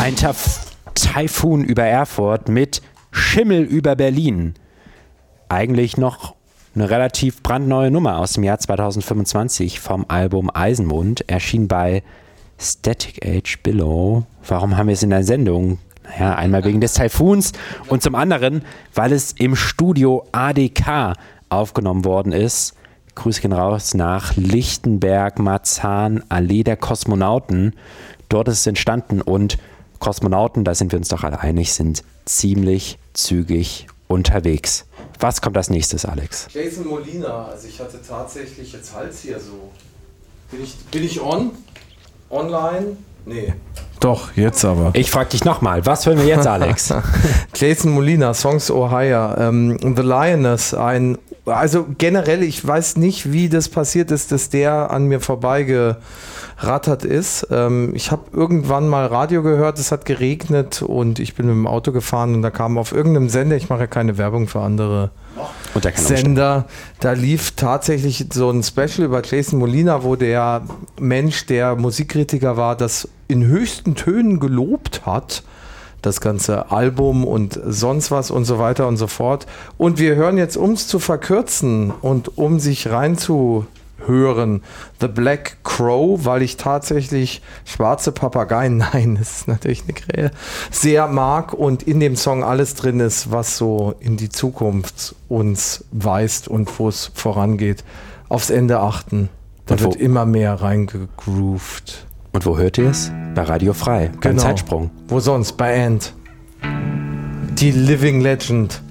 Ein Taifun über Erfurt mit Schimmel über Berlin. Eigentlich noch eine relativ brandneue Nummer aus dem Jahr 2025 vom Album Eisenmond, erschien bei Static Age Below. Warum haben wir es in der Sendung? Naja, einmal wegen des Taifuns und zum anderen, weil es im Studio ADK aufgenommen worden ist. Grüße gehen raus nach Lichtenberg, Marzahn, Allee der Kosmonauten. Dort ist es entstanden und Kosmonauten, da sind wir uns doch alle einig, sind ziemlich zügig unterwegs. Was kommt als nächstes, Alex? Jason Molina, also ich hatte tatsächlich, jetzt halt's hier so. Bin ich on? Online? Nee. Doch, jetzt aber. Ich frage dich nochmal, was hören wir jetzt, Alex? Jason Molina, Songs Ohio, The Lioness, also generell, ich weiß nicht, wie das passiert ist, dass der an mir vorbeigerattert ist. Ich habe irgendwann mal Radio gehört, es hat geregnet und ich bin mit dem Auto gefahren und da kam auf irgendeinem Sender, ich mache ja keine Werbung für andere Sender, da lief tatsächlich so ein Special über Jason Molina, wo der Mensch, der Musikkritiker war, das in höchsten Tönen gelobt hat, das ganze Album und sonst was und so weiter und so fort. Und wir hören jetzt, um es zu verkürzen und um sich reinzuhören, The Black Crow, weil ich tatsächlich schwarze Papageien, nein, das ist natürlich eine Krähe, sehr mag und in dem Song alles drin ist, was so in die Zukunft uns weist und wo es vorangeht. Aufs Ende achten. Da wird immer mehr reingegroovt. Und wo hört ihr es? Bei Radio Frei. Kein Zeitsprung. Wo sonst? Bei Ant. Die Living Legend.